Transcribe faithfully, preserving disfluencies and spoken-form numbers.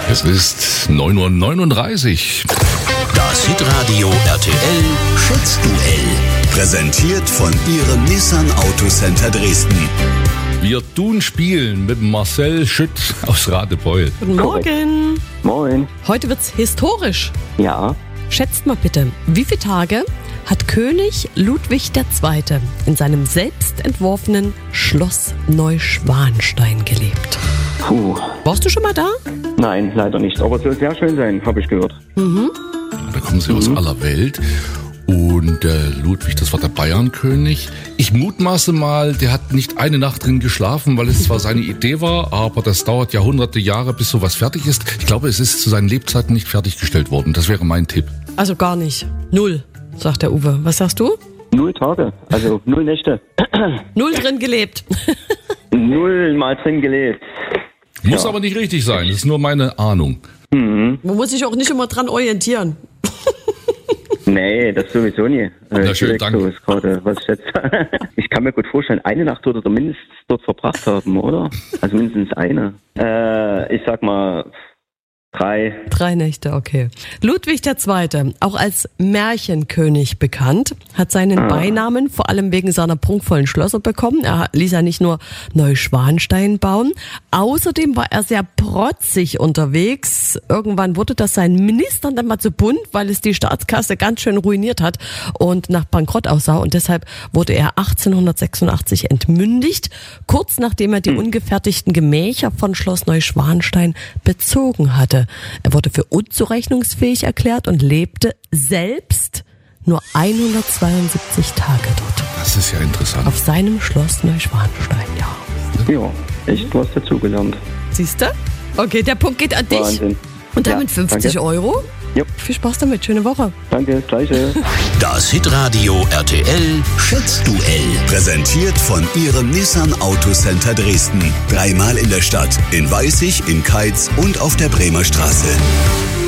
Es ist neun Uhr neununddreißig. Das Hitradio R T L Schätzduell. Präsentiert von Ihrem Nissan Autocenter Dresden. Wir tun spielen mit Marcel Schütt aus Radebeul. Guten Morgen. Moin. Heute wird's historisch. Ja. Schätzt mal bitte, wie viele Tage hat König Ludwig der Zweite in seinem selbst entworfenen Schloss Neuschwanstein gelebt? Puh. Warst du schon mal da? Nein, leider nicht. Aber es soll sehr schön sein, habe ich gehört. Mhm. Da kommen sie aus aller Welt. Und äh, Ludwig, das war der Bayernkönig. Ich mutmaße mal, der hat nicht eine Nacht drin geschlafen, weil es zwar seine Idee war, aber das dauert ja hunderte Jahre, bis sowas fertig ist. Ich glaube, es ist zu seinen Lebzeiten nicht fertiggestellt worden. Das wäre mein Tipp. Also gar nicht. Null, sagt der Uwe. Was sagst du? Null Tage, also null Nächte. Null drin gelebt. Null mal drin gelebt. Muss Ja. aber nicht richtig sein. Das ist nur meine Ahnung. Man muss sich auch nicht immer dran orientieren. Nee, das sowieso nie. Na, Äh, schön, direkt danke. so ist gerade, was ich jetzt. Ich kann mir gut vorstellen, eine Nacht wird er mindestens dort verbracht haben, oder? Also mindestens eine. Äh, ich sag mal drei. Drei Nächte, okay. Ludwig der Zweite, auch als Märchenkönig bekannt, hat seinen Ah. Beinamen vor allem wegen seiner prunkvollen Schlösser bekommen. Er ließ ja nicht nur Neuschwanstein bauen, außerdem war er sehr protzig unterwegs. Irgendwann wurde das seinen Ministern dann mal zu bunt, weil es die Staatskasse ganz schön ruiniert hat und nach Bankrott aussah. Und deshalb wurde er achtzehnhundertsechsundachtzig entmündigt, kurz nachdem er die ungefertigten Gemächer von Schloss Neuschwanstein bezogen hatte. Er wurde für unzurechnungsfähig erklärt und lebte selbst nur hundertzweiundsiebzig Tage dort. Das ist ja interessant. Auf seinem Schloss Neuschwanstein, ja. Ja, echt was dazugelernt. Siehst du? Okay, der Punkt geht an dich. Wahnsinn. Und damit Ja, fünfzig danke. Euro. Ja. Viel Spaß damit, schöne Woche. Danke, das Gleiche. Das Hitradio R T L Schätzduell. Präsentiert von Ihrem Nissan Autocenter Dresden. Dreimal in der Stadt, in Weißig, in Keitz und auf der Bremer Straße.